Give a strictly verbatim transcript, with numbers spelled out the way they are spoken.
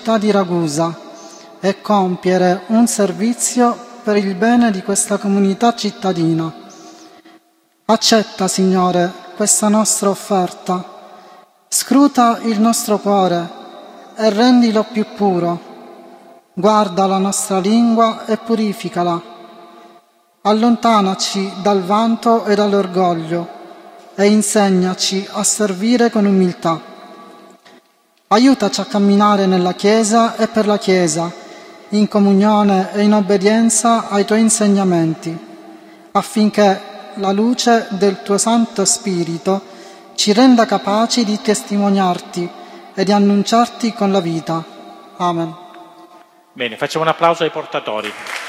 città di Ragusa e compiere un servizio per il bene di questa comunità cittadina. Accetta, Signore, questa nostra offerta, scruta il nostro cuore e rendilo più puro. Guarda la nostra lingua e purificala. Allontanaci dal vanto e dall'orgoglio e insegnaci a servire con umiltà. Aiutaci a camminare nella Chiesa e per la Chiesa, in comunione e in obbedienza ai Tuoi insegnamenti, affinché la luce del Tuo Santo Spirito ci renda capaci di testimoniarti e di annunciarti con la vita. Amen. Bene, facciamo un applauso ai portatori.